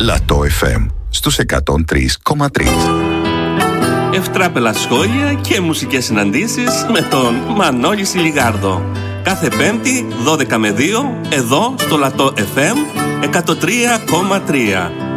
Λατό FM στους 103,3. Ευτράπελα σχόλια και μουσικές συναντήσεις με τον Μανώλη Σιλιγάρδο. Κάθε Πέμπτη 12 με 2 εδώ στο Λατό FM 103,3.